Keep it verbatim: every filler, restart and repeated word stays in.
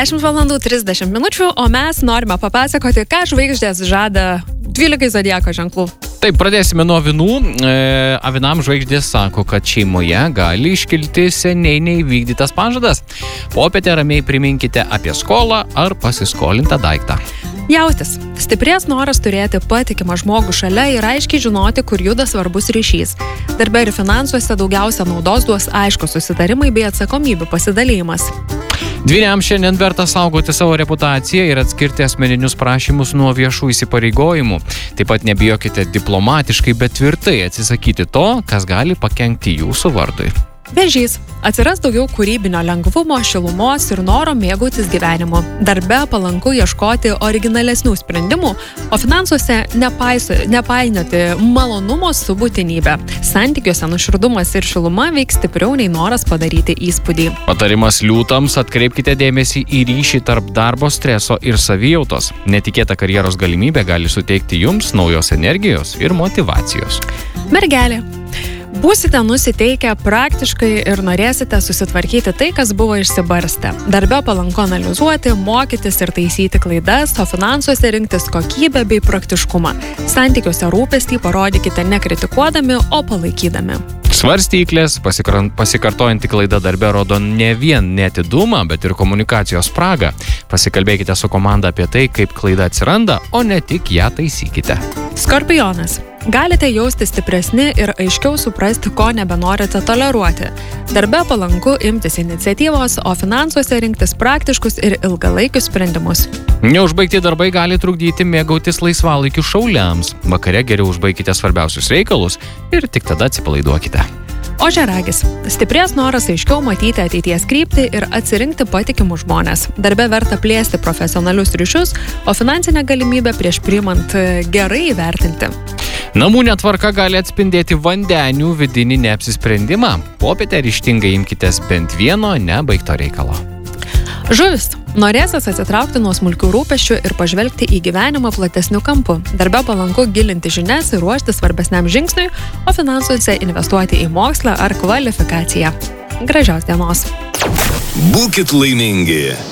dešimt valandų trisdešimt minučių, o mes norime papasakoti, ką žvaigždės žada dvylikai zodiako ženklų. Taip, pradėsime nuo avinų. E, avinam žvaigždės sako, kad šeimoje gali iškilti seniai neįvykdytas pažadas. Popietę ramiai priminkite apie skolą ar pasiskolintą daiktą. Jautis. Stiprės noras turėti patikimą žmogų šalia ir aiškiai žinoti, kur juda svarbus ryšys. Darbe ir finansuose daugiausia naudos duos aiškus susitarimai bei atsakomybių pasidalymas. Dvyniams šiandien verta saugoti savo reputaciją ir atskirti asmeninius prašymus nuo viešų įsipareigojimų. Taip pat nebijokite diplomatiškai, bet tvirtai atsisakyti to, kas gali pakenkti jūsų vardui. Vėžys. Atsiras daugiau kūrybinio lengvumo, šilumos ir noro mėgautis gyvenimu. Darbe palanku ieškoti originalesnių sprendimų, o finansuose nepaiso, nepainioti malonumo su būtinybė. Santykiuose nuoširdumas ir šiluma veiks stipriau nei noras padaryti įspūdį. Patarimas liūtams: atkreipkite dėmesį į ryšį tarp darbo streso ir savijautos. Netikėta karjeros galimybė gali suteikti jums naujos energijos ir motyvacijos. Mergelė. Būsite nusiteikę praktiškai ir norėsite susitvarkyti tai, kas buvo išsibarstę. Darbe palanku analizuoti, mokytis ir taisyti klaidas, o finansuose rinktis kokybę bei praktiškumą. Santykiuose rūpestį parodykite nekritikuodami, o palaikydami. Svarstyklės. Pasikartojanti klaida darbe rodo ne vien neatidumą, bet ir komunikacijos spragą. Pasikalbėkite su komanda apie tai, kaip klaida atsiranda, o ne tik ją taisykite. Skorpionas. Galite jausti stipresni ir aiškiau suprasti, ko nebenorite toleruoti. Darbe palanku imtis iniciatyvos, o finansuose rinktis praktiškus ir ilgalaikius sprendimus. Neužbaigti darbai gali trukdyti mėgautis laisvalaikiu šauliams. Vakare geriau užbaikite svarbiausius reikalus ir tik tada atsipalaiduokite. Ožiaragis. Stiprės noras aiškiau matyti ateities kryptį ir atsirinkti patikimus žmonės. Darbe verta plėsti profesionalius ryšius, o finansinę galimybę prieš priimant gerai įvertinti. Namų netvarka gali atspindėti vandenių vidinį neapsisprendimą. Popietę ryžtingai imkitės bent vieno nebaigto reikalo. Žuvis. Norėsis atsitraukti nuo smulkių rūpesčių ir pažvelgti į gyvenimą platesniu kampu. Darbe palanku gilinti žinias ir ruošti svarbesniam žingsniui, o finansuose investuoti į mokslą ar kvalifikaciją. Gražios dienos. Būkit laimingi.